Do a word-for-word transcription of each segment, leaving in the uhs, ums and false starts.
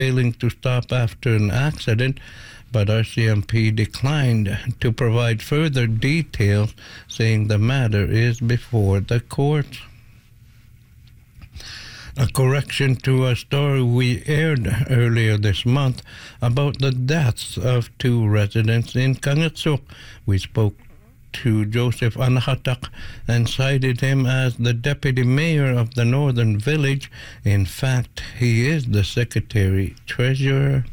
failing to stop after an accident, but R C M P declined to provide further details, saying the matter is before the courts. A correction to a story we aired earlier this month about the deaths of two residents in Kangatsuk. We spoke to Joseph Anahatak and cited him as the deputy mayor of the northern village. In fact, he is the secretary treasurer.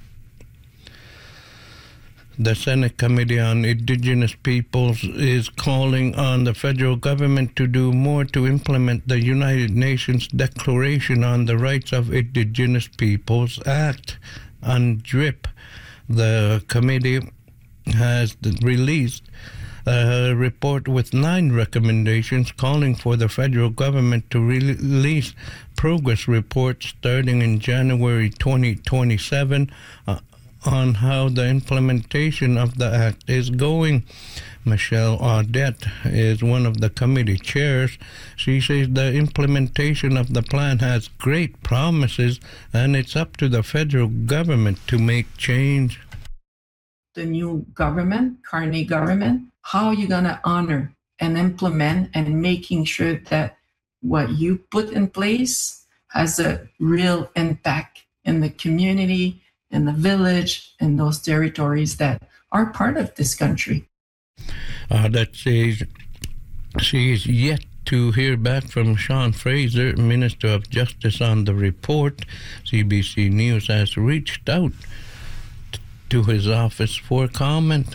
The Senate Committee on Indigenous Peoples is calling on the federal government to do more to implement the United Nations Declaration on the Rights of Indigenous Peoples Act, UNDRIP. The committee has released a report with nine recommendations calling for the federal government to re- release progress reports starting in January twenty twenty-seven uh, on how the implementation of the act is going. Michelle Audette is one of the committee chairs. She says the implementation of the plan has great promises and it's up to the federal government to make change. The new government, Carney government, how are you going to honor and implement and making sure that what you put in place has a real impact in the community, in the village, in those territories that are part of this country? Uh, that says she is yet to hear back from Sean Fraser, Minister of Justice, on the report. C B C News has reached out t- to his office for comment.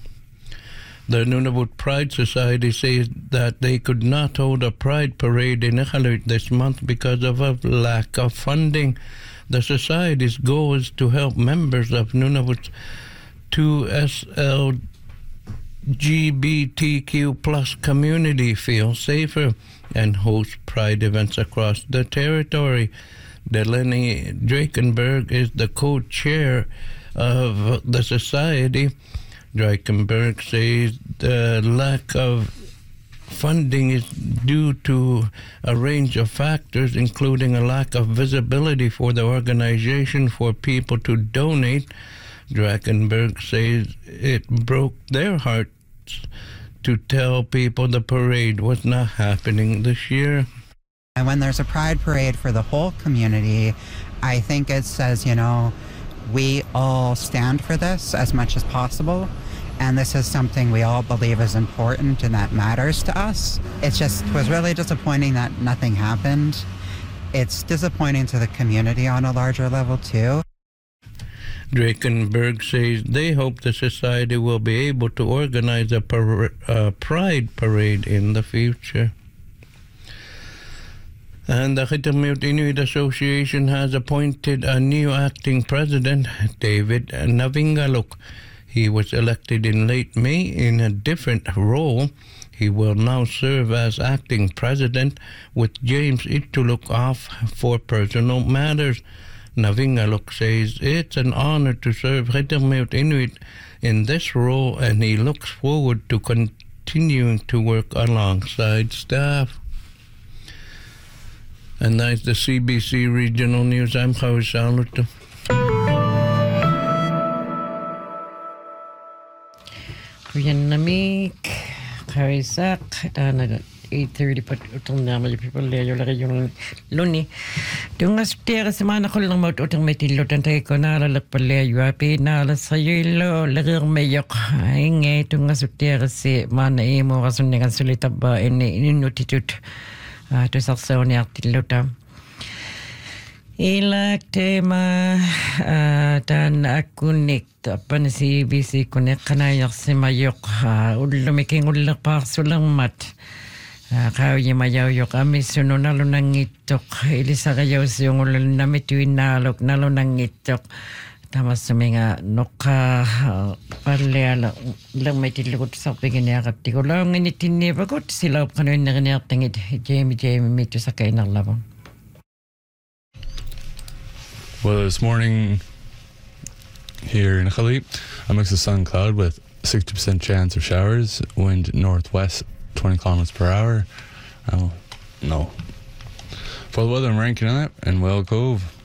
The Nunavut Pride Society says that they could not hold a pride parade in Iqaluit this month because of a lack of funding. The society's goal is to help members of Nunavut's two S L G B T Q plus community feel safer and host pride events across the territory. Delaney Drakenberg is the co-chair of the society. Drakenberg says the lack of funding is due to a range of factors, including a lack of visibility for the organization for people to donate. Drakenberg says it broke their hearts to tell people the parade was not happening this year. And when there's a pride parade for the whole community, I think it says, you know, we all stand for this as much as possible. And this is something we all believe is important and that matters to us. It just was really disappointing that nothing happened. It's disappointing to the community on a larger level, too. Drakenberg says they hope the society will be able to organize a, par- a pride parade in the future. And the Khitamute Inuit Association has appointed a new acting president, David Navingaluk. He was elected in late May in a different role. He will now serve as acting president with James Ituluk off for personal matters. Navingaluk says it's an honor to serve Khitamute Inuit in this role and he looks forward to continuing to work alongside staff. And that's the C B C Regional News. I'm Khawi Saluto. Vietnamik, Karisak, dan eight thirty pat utang naman yung people layo lagi yung luni. Yung aspira sa mga nakul ng maut utang metilo tantay ko na lalak palayo api na lasayilo lagi yung mayok. Ay nga itong aspira si mana imo kasun dengan sulita ba ini inutitut. Tu saksa ni artilo tam. Ilak tema dan aku nik apa nasi bisi kunek kanayak si mayok ulumiking ulak parsulang mat kau ye mayaw yok ami suno nalo nangitok ilisa kayaw siyong ulal namituin nalok nalo nangitok tamas suminga noka palya lang may tilukot sa paginiakap tiko lang initini bagot sila kano yung nakiniak tingit Jamie Jamie mito sa kain ng labang. Well, this morning here in Iqaluit, a mix of sun cloud with sixty percent chance of showers, wind northwest twenty kilometers per hour. Oh, no. For the weather, I'm ranking on it in Whale Cove.